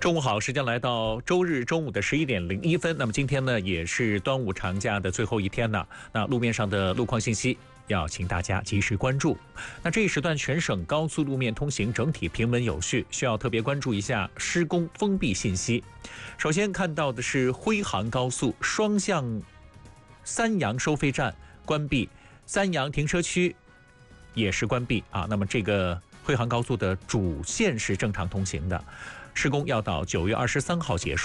中午好，时间来到周日中午的11点01分。那么今天呢，也是端午长假的最后一天了。那路面上的路况信息要请大家及时关注。那这一时段全省高速路面通行整体平稳有序，需要特别关注一下施工封闭信息。首先看到的是徽杭高速双向三阳收费站关闭，三阳停车区也是关闭啊。那么这个徽杭高速的主线是正常通行的。施工要到9月23号结束。